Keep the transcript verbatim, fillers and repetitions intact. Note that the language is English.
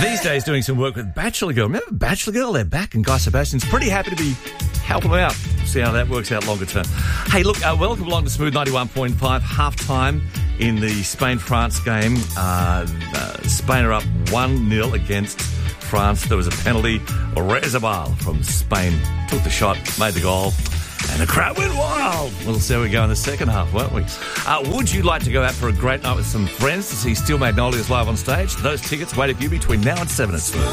these days doing some work with Bachelor Girl. Remember Bachelor Girl? They're back, and Guy Sebastian's pretty happy to be helping them out. See how that works out longer term. Hey, look, uh, welcome along to Smooth ninety-one point five. Half-time in the Spain-France game. Uh, uh, Spain are up one nil against France. There was a penalty. Oyarzabal from Spain took the shot, made the goal, and the crowd went wild. We'll see how we go in the second half, won't we? Uh, would you like to go out for a great night with some friends to see Steel Magnolias live on stage? Those tickets waiting for you between now and seven at Smooth.